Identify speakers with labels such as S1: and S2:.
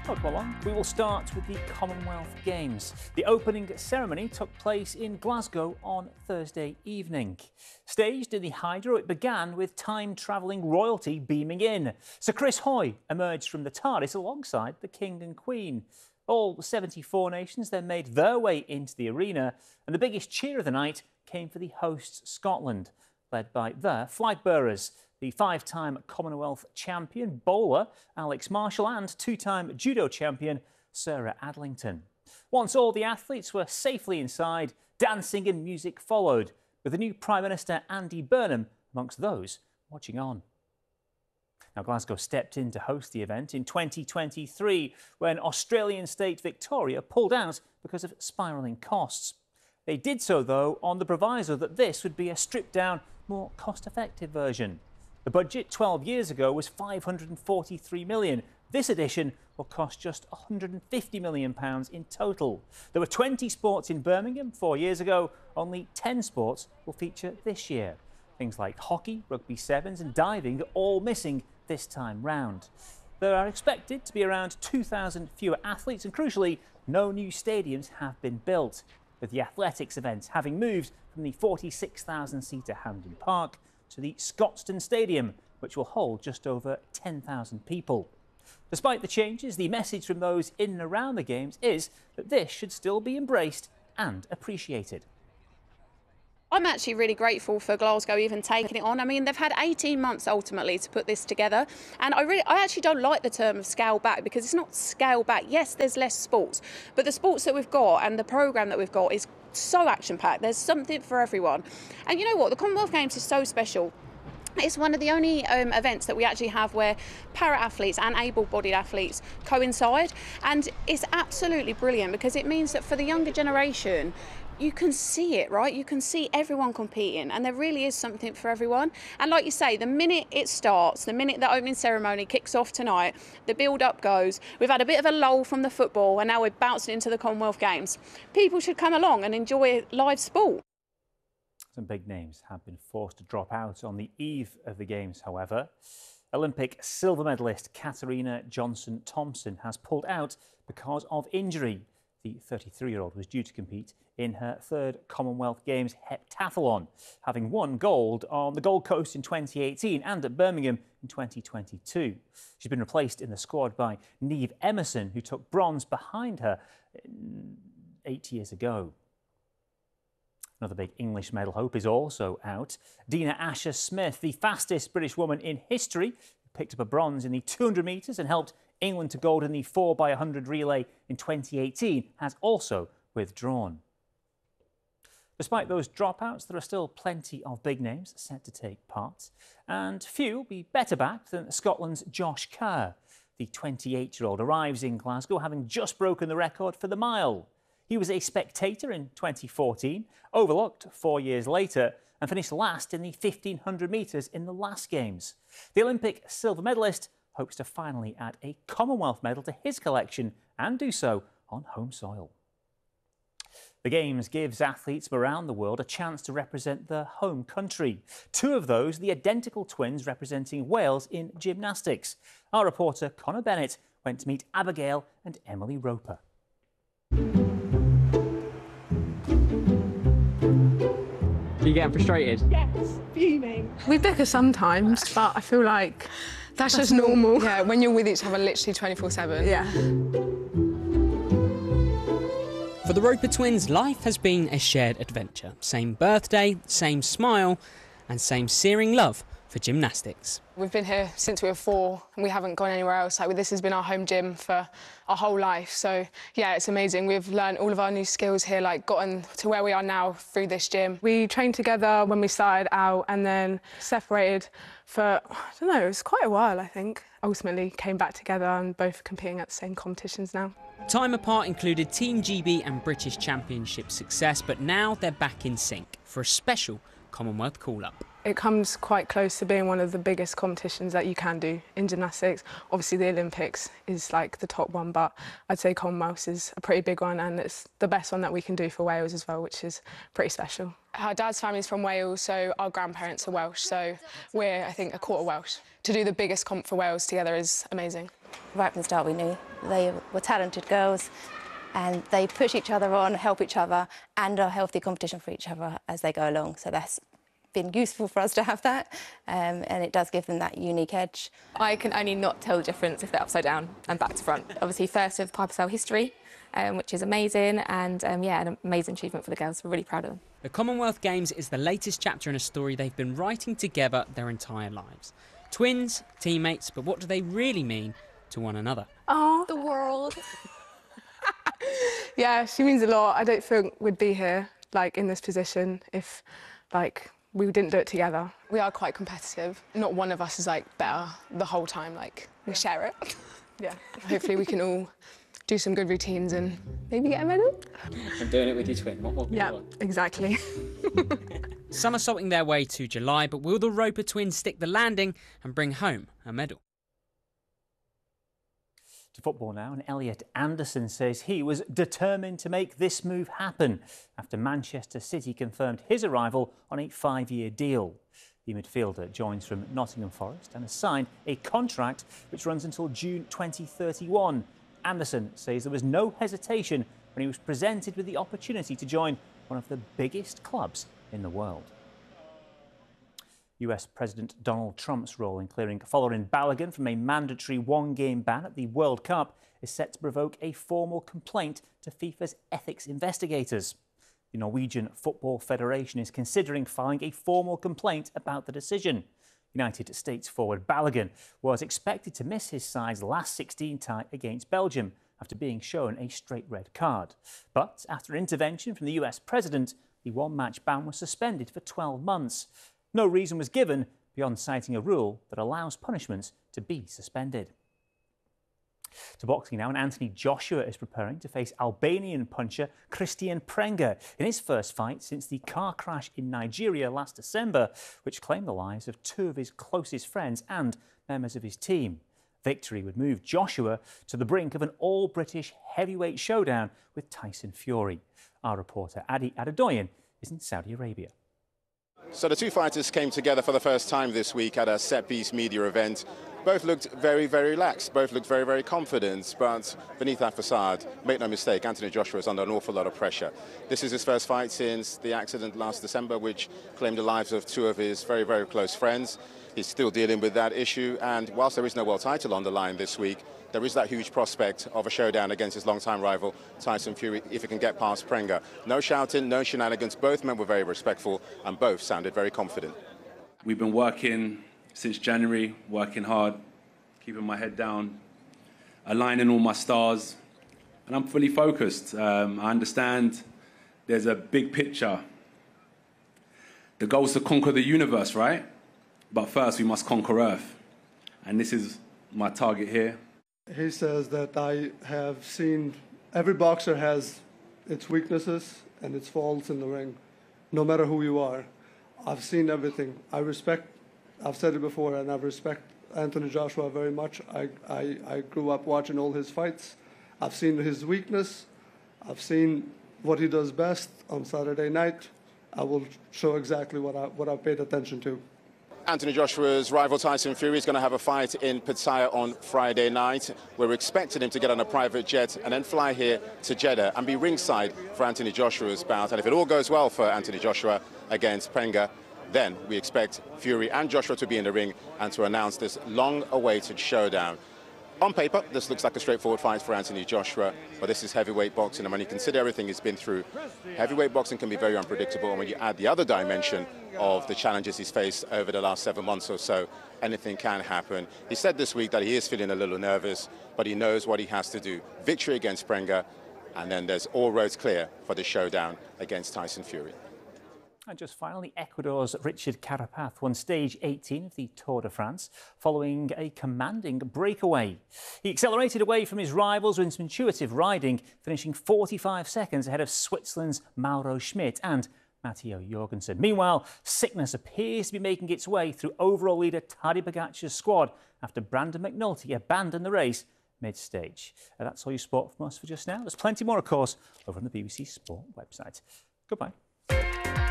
S1: Welcome along. We will start with the Commonwealth Games. The opening ceremony took place in Glasgow on Thursday evening. Staged in the Hydro, it began with time-travelling royalty beaming in. Sir Chris Hoy emerged from the TARDIS alongside the King and Queen. All 74 nations then made their way into the arena, and the biggest cheer of the night came for the hosts Scotland, led by their flag bearers, the five-time Commonwealth champion bowler Alex Marshall and two-time judo champion Sarah Adlington. Once all the athletes were safely inside, dancing and music followed, with the new Prime Minister Andy Burnham amongst those watching on. Now, Glasgow stepped in to host the event in 2023 when Australian state Victoria pulled out because of spiralling costs. They did so, though, on the proviso that this would be a stripped-down, more cost-effective version. The budget 12 years ago was £543 million. This edition will cost just £150 million in total. There were 20 sports in Birmingham 4 years ago. Only 10 sports will feature this year. Things like hockey, rugby sevens and diving are all missing this time round. There are expected to be around 2,000 fewer athletes and, crucially, no new stadiums have been built, with the athletics events having moved from the 46,000-seater Hampden Park to the Scotstoun Stadium, which will hold just over 10,000 people. Despite the changes, the message from those in and around the Games is that this should still be embraced and appreciated.
S2: I'm actually really grateful for Glasgow even taking it on. I mean, they've had 18 months ultimately to put this together. And I actually don't like the term of scale back, because it's not scale back. Yes, there's less sports, but the sports that we've got and the programme that we've got is so action-packed. There's something for everyone. And you know what? The Commonwealth Games is so special. It's one of the only events that we actually have where para-athletes and able-bodied athletes coincide. And it's absolutely brilliant, because it means that for the younger generation, you can see it, right? You can see everyone competing, and there really is something for everyone. And like you say, the minute it starts, the minute the opening ceremony kicks off tonight, the build-up goes. We've had a bit of a lull from the football, and now we're bouncing into the Commonwealth Games. People should come along and enjoy live sport.
S1: Some big names have been forced to drop out on the eve of the Games, however. Olympic silver medalist Katarina Johnson-Thompson has pulled out because of injury. The 33-year-old was due to compete in her third Commonwealth Games heptathlon, having won gold on the Gold Coast in 2018 and at Birmingham in 2022. She's been replaced in the squad by Niamh Emerson, who took bronze behind her 8 years ago. Another big English medal hope is also out. Dina Asher-Smith, the fastest British woman in history, picked up a bronze in the 200 metres and helped England to gold in the 4x100 relay in 2018, has also withdrawn. Despite those dropouts, there are still plenty of big names set to take part, and few will be better backed than Scotland's Josh Kerr. The 28-year-old arrives in Glasgow having just broken the record for the mile. He was a spectator in 2014, overlooked 4 years later, and finished last in the 1,500 metres in the last Games. The Olympic silver medalist hopes to finally add a Commonwealth medal to his collection and do so on home soil. The Games gives athletes from around the world a chance to represent their home country. Two of those, the identical twins representing Wales in gymnastics. Our reporter Connor Bennett went to meet Abigail and Emily Roper.
S3: Are you getting frustrated?
S4: Yes, fuming.
S5: We bicker sometimes, but I feel like that's just normal.
S4: Yeah, when you're with each other literally 24/7.
S5: Yeah.
S3: For the Roper twins, life has been a shared adventure. Same birthday, same smile, and same searing love for gymnastics.
S4: We've been here since we were 4 and we haven't gone anywhere else. Like, this has been our home gym for our whole life. So yeah, it's amazing. We've learned all of our new skills here, like gotten to where we are now through this gym.
S5: We trained together when we started out and then separated for, I don't know, it was quite a while, I think. Ultimately came back together and both competing at the same competitions now.
S3: Time apart included Team GB and British Championship success, but now they're back in sync for a special Commonwealth call-up.
S5: It comes quite close to being one of the biggest competitions that you can do in gymnastics. Obviously the Olympics is like the top one, but I'd say Commonwealth is a pretty big one, and it's the best one that we can do for Wales as well, which is pretty special.
S4: Our dad's family's from Wales, so our grandparents are Welsh, so we're, I think, a quarter Welsh. To do the biggest comp for Wales together is amazing.
S6: Right from the start we knew They were talented girls, and they push each other on, help each other, and are healthy competition for each other as they go along. So that's been useful for us to have that, and it does give them that unique edge.
S7: I can only not tell the difference if they're upside down and back to front. Obviously, first with Piper Sale history, which is amazing, and yeah, an amazing achievement for the girls. We're really proud of them.
S3: The Commonwealth Games is the latest chapter in a story they've been writing together their entire lives. Twins, teammates, but what do they really mean to one another?
S5: Oh,
S7: The world.
S5: yeah, she means a lot. I don't think we'd be here, like, in this position if, like, we didn't do it together.
S4: We are quite competitive. Not one of us is like better the whole time, like we share it.
S5: Yeah.
S4: Hopefully we can all do some good routines and maybe get a medal.
S1: And doing it with your twin. What more can you
S5: Yeah,
S1: want?
S5: exactly.
S3: Somersaulting their way to July, but will the Roper twins stick the landing and bring home a medal?
S1: To football now, and Elliot Anderson says he was determined to make this move happen after Manchester City confirmed his arrival on a 5-year deal. The midfielder joins from Nottingham Forest and has signed a contract which runs until June 2031. Anderson says there was no hesitation when he was presented with the opportunity to join one of the biggest clubs in the world. US President Donald Trump's role in clearing Folarin Balogun from a mandatory one-game ban at the World Cup is set to provoke a formal complaint to FIFA's ethics investigators. The Norwegian Football Federation is considering filing a formal complaint about the decision. United States forward Balogun was expected to miss his side's last 16 tie against Belgium after being shown a straight red card. But after intervention from the US President, the one-match ban was suspended for 12 months. No reason was given beyond citing a rule that allows punishments to be suspended. To boxing now, and Anthony Joshua is preparing to face Albanian puncher Christian Prenga in his first fight since the car crash in Nigeria last December, which claimed the lives of 2 of his closest friends and members of his team. Victory would move Joshua to the brink of an all-British heavyweight showdown with Tyson Fury. Our reporter Adi Adedoyan is in Saudi Arabia.
S8: So the two fighters came together for the first time this week at a set-piece media event. Both looked very, very relaxed. Both looked very, very confident. But beneath that facade, make no mistake, Anthony Joshua is under an awful lot of pressure. This is his first fight since the accident last December, which claimed the lives of 2 of his very, very close friends. He's still dealing with that issue. And whilst there is no world title on the line this week, there is that huge prospect of a showdown against his longtime rival, Tyson Fury, if he can get past Prenga. No shouting, no shenanigans. Both men were very respectful and both sounded very confident.
S9: We've been working since January, working hard, keeping my head down, aligning all my stars, and I'm fully focused. I understand there's a big picture. The goal is to conquer the universe, right? But first we must conquer Earth. And this is my target here.
S10: He says that I have seen every boxer has its weaknesses and its faults in the ring, no matter who you are. I've seen everything. I've said it before, and I respect Anthony Joshua very much. I grew up watching all his fights. I've seen his weakness. I've seen what he does best on Saturday night. I will show exactly what I paid attention to.
S8: Anthony Joshua's rival Tyson Fury is going to have a fight in Pattaya on Friday night. We're expecting him to get on a private jet and then fly here to Jeddah and be ringside for Anthony Joshua's bout. And if it all goes well for Anthony Joshua against Prenga, then we expect Fury and Joshua to be in the ring and to announce this long-awaited showdown. On paper, this looks like a straightforward fight for Anthony Joshua, but this is heavyweight boxing, and when you consider everything he's been through, heavyweight boxing can be very unpredictable, and when you add the other dimension of the challenges he's faced over the last 7 months or so, anything can happen. He said this week that he is feeling a little nervous, but he knows what he has to do. Victory against Prenga, and then there's all roads clear for the showdown against Tyson Fury.
S1: And just finally, Ecuador's Richard Carapaz won stage 18 of the Tour de France following a commanding breakaway. He accelerated away from his rivals with intuitive riding, finishing 45 seconds ahead of Switzerland's Mauro Schmidt and Matteo Jorgensen. Meanwhile, sickness appears to be making its way through overall leader Tadej Pogacar's squad after Brandon McNulty abandoned the race mid-stage. That's all your sport from us for just now. There's plenty more, of course, over on the BBC Sport website. Goodbye.